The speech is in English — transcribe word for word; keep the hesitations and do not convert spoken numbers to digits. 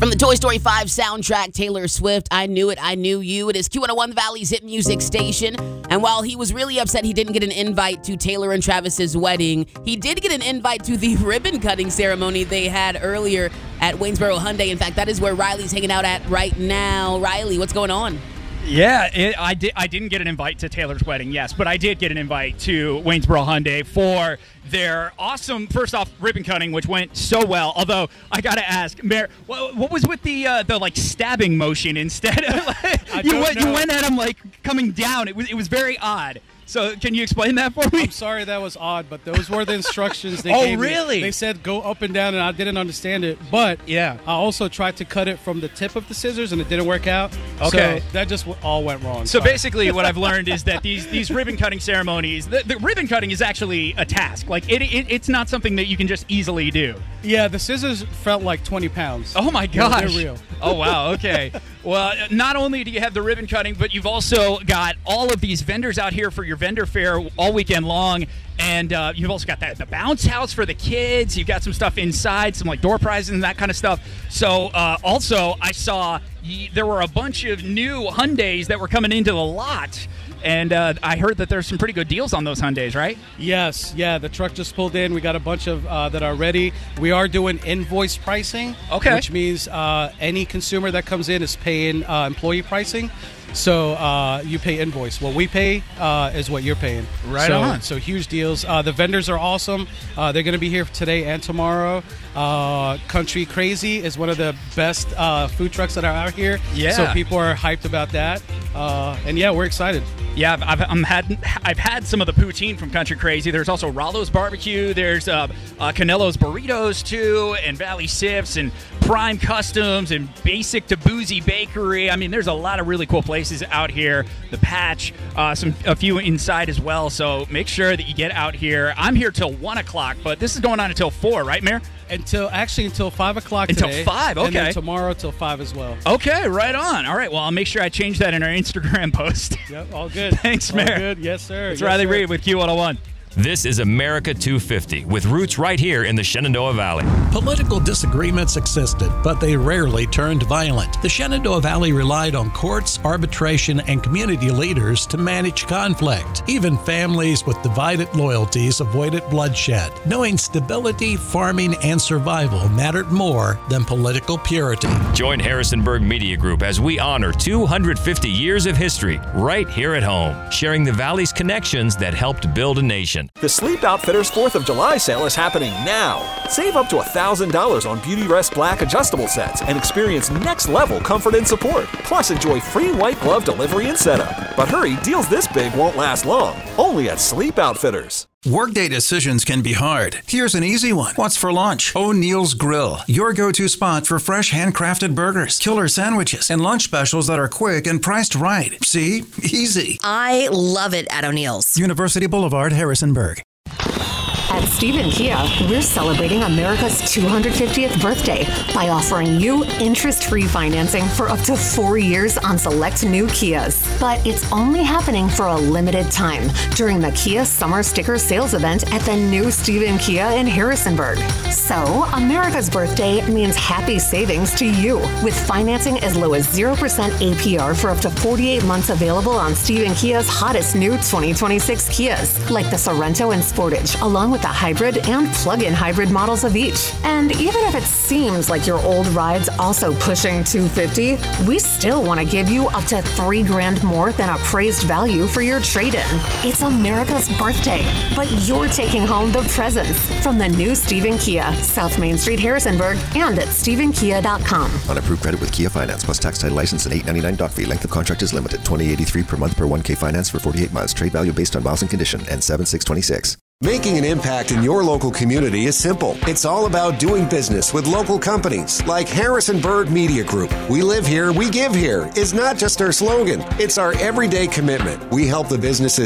From the Toy Story five soundtrack, Taylor Swift, I Knew It, I Knew You. It is Q one oh one, the Valley's hit music station. And while he was really upset he didn't get an invite to Taylor and Travis's wedding, he did get an invite to the ribbon cutting ceremony they had earlier at Waynesboro Hyundai. In fact, that is where Riley's hanging out at right now. Riley, what's going on? Yeah, it, I, did, I didn't get an invite to Taylor's wedding, yes, but I did get an invite to Waynesboro Hyundai for their awesome, first off, ribbon cutting, which went so well. Although, I got to ask, Mayor, what, what was with the, uh, the like, stabbing motion instead of, like, you, went, you went at him, like, coming down. It was, it was very odd. So, can you explain that for me? I'm sorry that was odd, but those were the instructions they oh, gave me. really? They said go up and down, and I didn't understand it. But, yeah, I also tried to cut it from the tip of the scissors, and it didn't work out. Okay. So, that just all went wrong. So, sorry. basically, what I've learned is that these these ribbon cutting ceremonies, the, the ribbon cutting is actually a task. Like, it, it it's not something that you can just easily do. Yeah, the scissors felt like twenty pounds. Oh, my gosh. They're real. Oh, wow. Okay. Well, not only do you have the ribbon cutting, but you've also got all of these vendors out here for your vendor fair all weekend long. And uh, you've also got that, the bounce house for the kids. You've got some stuff inside, some like door prizes and that kind of stuff. So uh, also, I saw y- there were a bunch of new Hyundais that were coming into the lot. And uh, I heard that there's some pretty good deals on those Hyundais, right? Yes, yeah. The truck just pulled in. We got a bunch of uh, that are ready. We are doing invoice pricing, okay, which means uh, any consumer that comes in is paying uh, employee pricing. So uh, you pay invoice. What we pay uh, is what you're paying. Right so, on. So huge deals. Uh, the vendors are awesome. Uh, they're going to be here today and tomorrow. Uh, Country Crazy is one of the best uh, food trucks that are out here. Yeah. So people are hyped about that. Uh, and yeah, we're excited. Yeah, I've, I've, I'm had, I've had some of the poutine from Country Crazy. There's also Rollo's Barbecue. There's uh, uh, Canelo's Burritos, too, and Valley Sips, and Prime Customs, and Basic to Boozy Bakery. I mean, there's a lot of really cool places out here. The Patch, uh, some a few inside as well. So make sure that you get out here. I'm here till one o'clock, but this is going on until four, right, Mayor? Until actually until five o'clock until today. five, okay. And then tomorrow till five as well. Okay, right on. All right, well, I'll make sure I change that in our Instagram post. Yep, all good. Thanks, all Mayor. Good, yes, sir. It's yes, Riley sir. Reed with Q one oh one. This is America two fifty, with roots right here in the Shenandoah Valley. Political disagreements existed, but they rarely turned violent. The Shenandoah Valley relied on courts, arbitration, and community leaders to manage conflict. Even families with divided loyalties avoided bloodshed, knowing stability, farming, and survival mattered more than political purity. Join Harrisonburg Media Group as we honor two hundred fifty years of history right here at home, sharing the Valley's connections that helped build a nation. The Sleep Outfitters fourth of July sale is happening now. Save up to one thousand dollars on Beauty Rest Black adjustable sets and experience next-level comfort and support. Plus, enjoy free white glove delivery and setup. But hurry, deals this big won't last long. Only at Sleep Outfitters. Workday decisions can be hard. Here's an easy one. What's for lunch? O'Neill's Grill, your go-to spot for fresh handcrafted burgers, killer sandwiches, and lunch specials that are quick and priced right. See? Easy. I love it at O'Neill's. University Boulevard, Harrisonburg. At Stephen Kia, we're celebrating America's two hundred fiftieth birthday by offering you interest-free financing for up to four years on select new Kias. But it's only happening for a limited time during the Kia Summer Sticker Sales Event at the new Stephen Kia in Harrisonburg. So, America's birthday means happy savings to you with financing as low as zero percent A P R for up to forty-eight months available on Stephen Kia's hottest new twenty twenty-six Kias, like the Sorrento and Sportage, along with the hybrid and plug-in hybrid models of each. And even if it seems like your old ride's also pushing two hundred fifty, we still want to give you up to three grand more than appraised value for your trade-in. It's America's birthday, but you're taking home the presents from the new Stephen Kia, South Main Street, Harrisonburg, and at stephen kia dot com. On approved credit with Kia Finance plus tax title license and eight ninety-nine doc fee. Length of contract is limited. twenty eighty-three per month per one K finance for forty-eight months. Trade value based on miles and condition and seven six twenty-six. Making an impact in your local community is simple. It's all about doing business with local companies like Harrisonburg Media Group. We live here, we give here is not just our slogan. It's our everyday commitment. We help the businesses